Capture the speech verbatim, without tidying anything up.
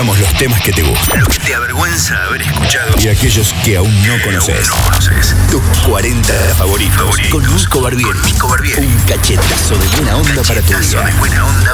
Los temas que te gustan, lo que te avergüenza haber escuchado y aquellos que aún no conoces. No conoces. Tus cuarenta favoritos, favoritos con Nico Barbieri. Con Nico Barbieri. Un cachetazo de buena onda para tu día. De buena onda